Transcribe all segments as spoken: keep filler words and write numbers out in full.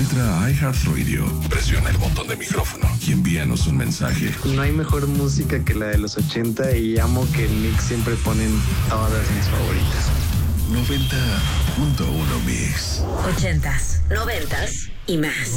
Entra a iHeartRadio, presiona el botón de micrófono y envíanos un mensaje. No hay mejor música que la de los ochenta y amo que el Mix siempre ponen todas mis favoritas. noventa punto uno Mix. Ochentas, noventas y más.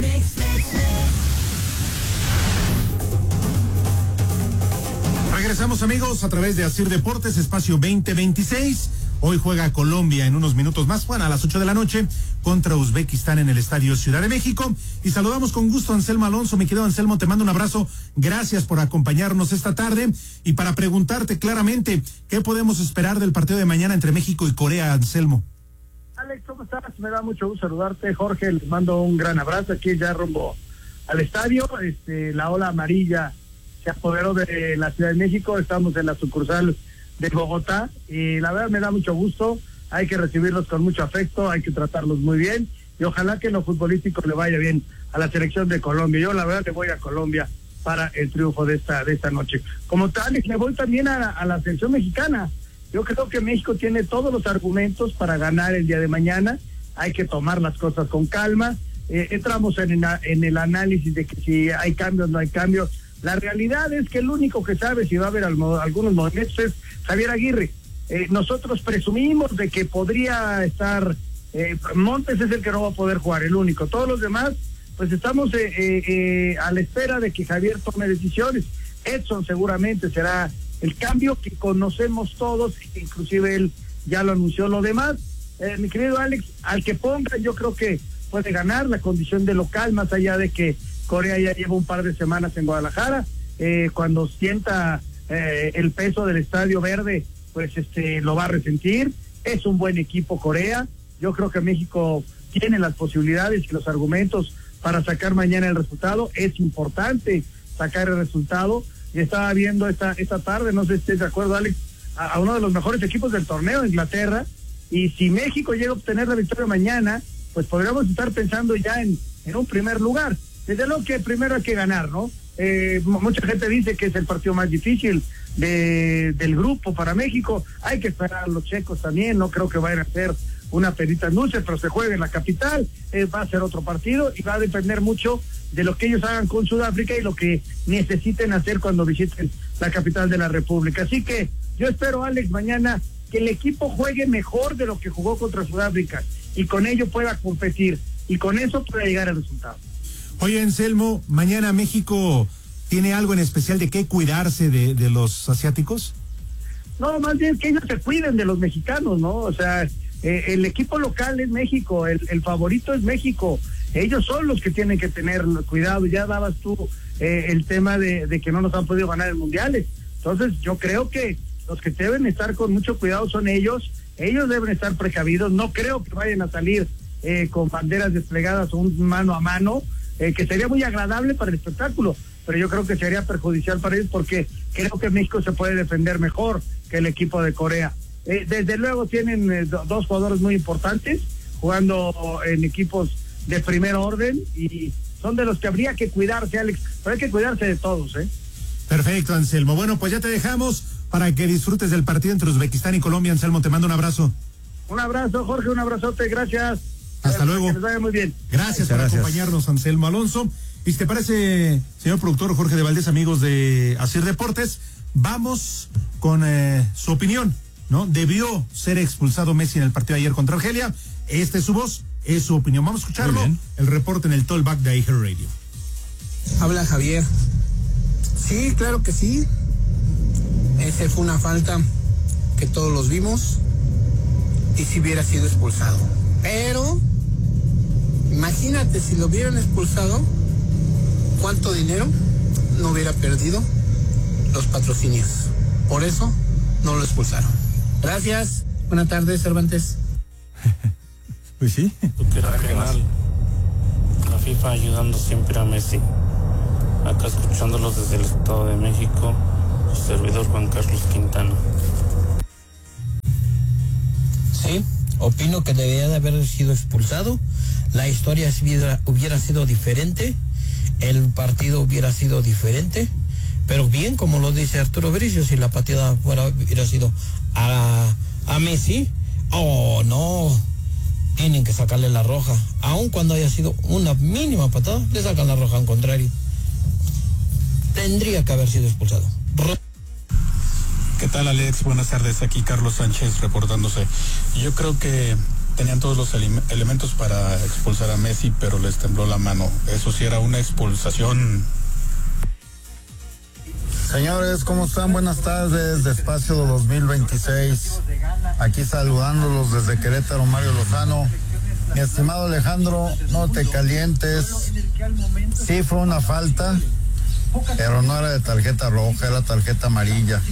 Regresamos, amigos, a través de Asir Deportes, espacio veinte veintiséis. Hoy juega Colombia en unos minutos más, Juan, a las ocho de la noche, contra Uzbekistán en el Estadio Ciudad de México. Y saludamos con gusto a Anselmo Alonso. Mi querido Anselmo, te mando un abrazo. Gracias por acompañarnos esta tarde. Y para preguntarte claramente, ¿qué podemos esperar del partido de mañana entre México y Corea, Anselmo? Alex, ¿cómo estás? Me da mucho gusto saludarte. Jorge, les mando un gran abrazo. Aquí ya rumbo al estadio. Este, la ola amarilla se apoderó de la Ciudad de México. Estamos en la sucursal de Bogotá y la verdad me da mucho gusto. Hay que recibirlos con mucho afecto, hay que tratarlos muy bien y ojalá que en lo futbolístico le vaya bien a la selección de Colombia. Yo la verdad le voy a Colombia para el triunfo de esta de esta noche. Como tal, me voy también a, a la selección mexicana. Yo creo que México tiene todos los argumentos para ganar el día de mañana. Hay que tomar las cosas con calma. Eh, entramos en, en el análisis de que si hay cambios o no hay cambios. La realidad es que el único que sabe si va a haber algunos movimientos es Javier Aguirre. Eh, nosotros presumimos de que podría estar, eh, Montes es el que no va a poder jugar, el único. Todos los demás, pues estamos eh, eh, eh, a la espera de que Javier tome decisiones. Edson seguramente será el cambio que conocemos todos, inclusive él ya lo anunció. Lo demás, eh, mi querido Alex, al que pongan yo creo que puede ganar la condición de local, más allá de que Corea ya lleva un par de semanas en Guadalajara. Eh, cuando sienta eh, el peso del Estadio Verde, pues este lo va a resentir. Es un buen equipo Corea. Yo creo que México tiene las posibilidades y los argumentos para sacar mañana el resultado. Es importante sacar el resultado. Y estaba viendo esta esta tarde, no sé si estés de acuerdo, Alex, a, a uno de los mejores equipos del torneo, Inglaterra. Y si México llega a obtener la victoria mañana, pues podríamos estar pensando ya en, en un primer lugar. Desde luego que primero hay que ganar, ¿no? Eh, mucha gente dice que es el partido más difícil de, del grupo para México. Hay que esperar a los checos también. No creo que vayan a ser una perita dulce, pero se juega en la capital. Eh, va a ser otro partido y va a depender mucho de lo que ellos hagan con Sudáfrica y lo que necesiten hacer cuando visiten la capital de la República. Así que yo espero, Alex, mañana que el equipo juegue mejor de lo que jugó contra Sudáfrica y con ello pueda competir y con eso pueda llegar al resultado. Oye, Anselmo, ¿mañana México tiene algo en especial de qué cuidarse de, de los asiáticos? No, más bien que ellos se cuiden de los mexicanos, ¿no? O sea, eh, el equipo local es México, el, el favorito es México. Ellos son los que tienen que tener cuidado. Ya dabas tú eh, el tema de, de que no nos han podido ganar en mundiales. Entonces, yo creo que los que deben estar con mucho cuidado son ellos. Ellos deben estar precavidos. No creo que vayan a salir eh, con banderas desplegadas o un mano a mano. Eh, que sería muy agradable para el espectáculo, pero yo creo que sería perjudicial para ellos porque creo que México se puede defender mejor que el equipo de Corea. Eh, desde luego tienen eh, do, dos jugadores muy importantes jugando en equipos de primer orden y son de los que habría que cuidarse, Alex, pero hay que cuidarse de todos, ¿eh? Perfecto, Anselmo. Bueno, pues ya te dejamos para que disfrutes del partido entre Uzbekistán y Colombia. Anselmo, te mando un abrazo. Un abrazo, Jorge, un abrazote, gracias. Hasta luego. Que les vaya muy bien. Gracias por gracias. acompañarnos, Anselmo Alonso. Y si te parece, señor productor Jorge de Valdés, amigos de Asir Deportes, vamos con eh, su opinión, ¿no? ¿Debió ser expulsado Messi en el partido de ayer contra Argelia? Esta es su voz, es su opinión. Vamos a escucharlo. El reporte en el Tollback de iHeartRadio. Habla Javier. Sí, claro que sí. Esa fue una falta que todos los vimos y si hubiera sido expulsado. Pero imagínate si lo hubieran expulsado, cuánto dinero no hubiera perdido los patrocinios. Por eso no lo expulsaron. Gracias. Buenas tardes, Cervantes. Pues sí. Porque era penal. La FIFA ayudando siempre a Messi. Acá escuchándolos desde el Estado de México, su servidor Juan Carlos Quintana. Sí. Opino que debería de haber sido expulsado. La historia hubiera, hubiera sido diferente. El partido hubiera sido diferente. Pero bien, como lo dice Arturo Bricio, si la pateada fuera, hubiera sido a, a Messi. Oh, no. tienen que sacarle la roja. Aun cuando haya sido una mínima patada, le sacan la roja al contrario. Tendría que haber sido expulsado. ¿Qué tal, Alex? Buenas tardes, aquí Carlos Sánchez reportándose. Yo creo que tenían todos los ele- elementos para expulsar a Messi, pero les tembló la mano. Eso sí era una expulsación. Señores, ¿cómo están? Buenas tardes, de Espacio dos mil veintiséis. Aquí saludándolos desde Querétaro, Mario Lozano. Mi estimado Alejandro, no te calientes. Sí fue una falta, pero no era de tarjeta roja, era tarjeta amarilla.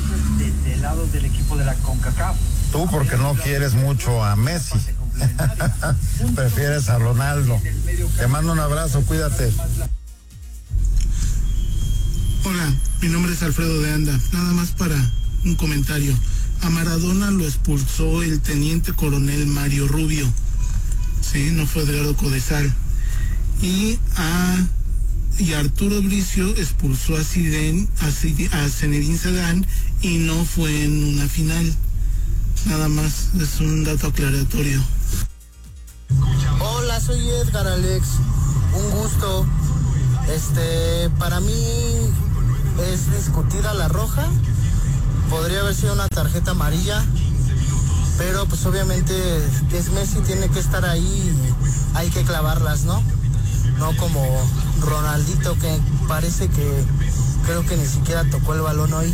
Tú porque no quieres mucho a Messi. Prefieres a Ronaldo. Te mando un abrazo, cuídate. Hola, mi nombre es Alfredo de Anda. Nada más para un comentario. A Maradona lo expulsó el teniente coronel Mario Rubio. Sí, no fue Edgardo Codesal. Y a y Arturo Bricio expulsó a Zidane, a, Zid, a Zinedine Zidane, y no fue en una final. Nada más, es un dato aclaratorio. Hola, soy Edgar Alex. Un gusto. Este, para mí es discutida la roja. Podría haber sido una tarjeta amarilla, pero pues obviamente es Messi, tiene que estar ahí y hay que clavarlas, ¿no? No como Ronaldito, que parece que creo que ni siquiera tocó el balón hoy.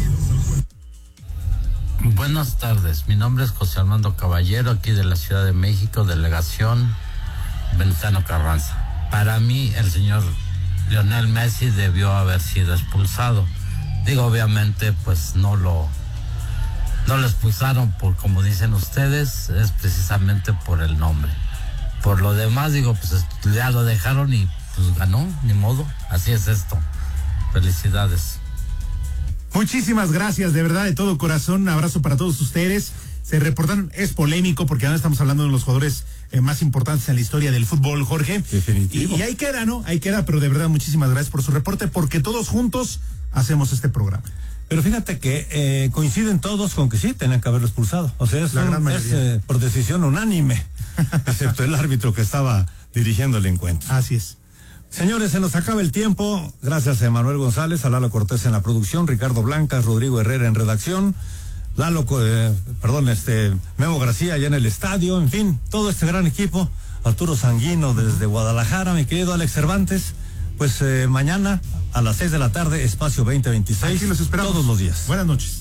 Buenas tardes, mi nombre es José Armando Caballero, aquí de la Ciudad de México, delegación Venustiano Carranza. Para mí el señor Lionel Messi debió haber sido expulsado. Digo, obviamente pues no lo no lo expulsaron por, como dicen ustedes, es precisamente por el nombre. Por lo demás, digo, pues ya lo dejaron y pues ganó, ni modo, así es esto. Felicidades. Muchísimas gracias, de verdad, de todo corazón, un abrazo para todos ustedes. Se reportaron, es polémico porque ahora estamos hablando de los jugadores eh, más importantes en la historia del fútbol, Jorge. Definitivo. Y, y ahí queda, ¿no? Ahí queda, pero de verdad muchísimas gracias por su reporte, porque todos juntos hacemos este programa. Pero fíjate que eh, coinciden todos con que sí, tenían que haberlo expulsado. O sea, es, La un, gran es eh, por decisión unánime, excepto el árbitro que estaba dirigiendo el encuentro. Así es. Señores, se nos acaba el tiempo. Gracias a Manuel González, a Lalo Cortés en la producción, Ricardo Blancas, Rodrigo Herrera en redacción, Lalo, eh, perdón, este, Memo García allá en el estadio, en fin, todo este gran equipo, Arturo Sanguino desde Guadalajara, mi querido Alex Cervantes. Pues eh, mañana a las seis de la tarde, Espacio veinte veintiséis. Aquí los esperamos todos los días. Buenas noches.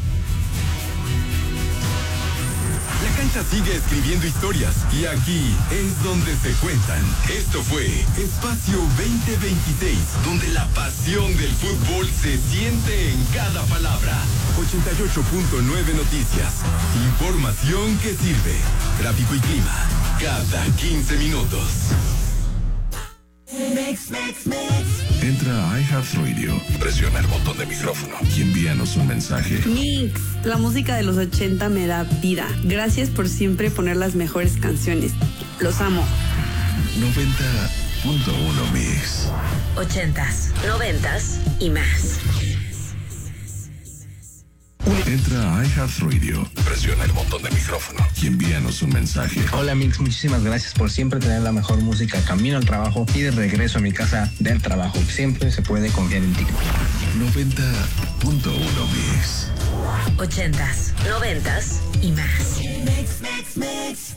La cancha sigue escribiendo historias y aquí es donde se cuentan. Esto fue Espacio veinte veintiséis, donde la pasión del fútbol se siente en cada palabra. ochenta y ocho punto nueve Noticias. Información que sirve. Tráfico y clima cada quince minutos. Mix, mix, mix. Entra a iHeartRadio, presiona el botón de micrófono y envíanos un mensaje. Mix, la música de los ochenta me da vida. Gracias por siempre poner las mejores canciones. Los amo. noventa punto uno Mix. Ochentas, noventas y más. Entra a iHeartRadio, presiona el botón de micrófono y envíanos un mensaje. Hola Mix, muchísimas gracias por siempre tener la mejor música camino al trabajo y de regreso a mi casa del trabajo. Siempre se puede confiar en ti. noventa punto uno Mix. Ochentas, noventas y más. Mix, mix, mix.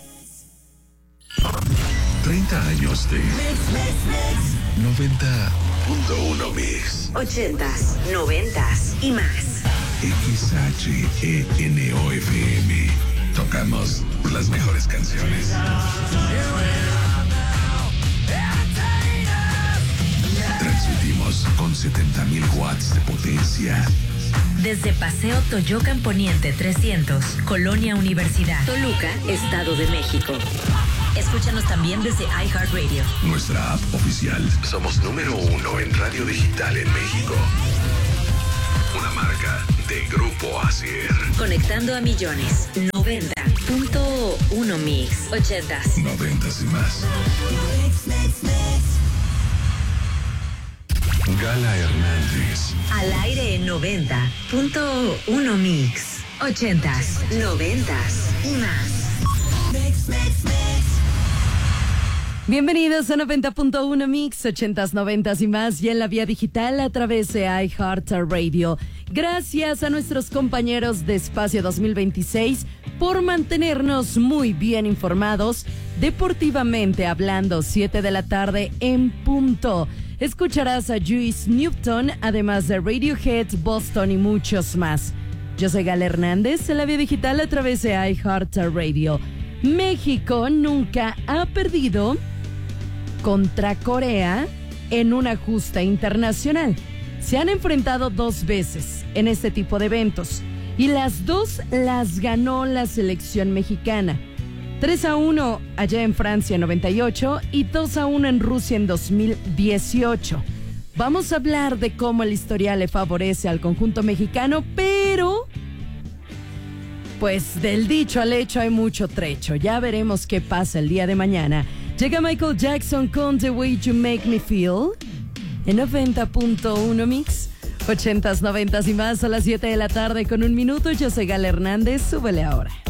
treinta años de noventa punto uno Mix. Ochentas, noventas y más. X H E N O F M. Tocamos las mejores canciones. Transmitimos con setenta mil watts de potencia. Desde Paseo Toyocan Poniente trescientos, Colonia Universidad, Toluca, Estado de México. Escúchanos también desde iHeartRadio. Nuestra app oficial. Somos número uno en radio digital en México. Una marca de Grupo Asier. Conectando a millones. noventa punto uno Mix. Ochentas. Noventas y más. Gala Hernández. Al aire en noventa punto uno Mix. Ochentas, noventas y más. Mix, mix, mix. Bienvenidos a noventa punto uno Mix, ochentas, noventas y más, y en la vía digital a través de iHeartRadio. Gracias a nuestros compañeros de Espacio dos mil veintiséis por mantenernos muy bien informados, deportivamente hablando, siete de la tarde en punto. Escucharás a Juice Newton, además de Radiohead, Boston y muchos más. Yo soy Gala Hernández, en la vía digital a través de iHeartRadio. México nunca ha perdido contra Corea en una justa internacional. Se han enfrentado dos veces en este tipo de eventos y las dos las ganó la selección mexicana. tres a uno allá en Francia en noventa y ocho y dos a uno en Rusia en dos mil dieciocho. Vamos a hablar de cómo el historial le favorece al conjunto mexicano, pero pues del dicho al hecho hay mucho trecho. Ya veremos qué pasa el día de mañana. Llega Michael Jackson con The Way You Make Me Feel en noventa punto uno Mix, ochentas, noventas y más a las siete de la tarde con un minuto. Yo soy Gala Hernández, súbele ahora.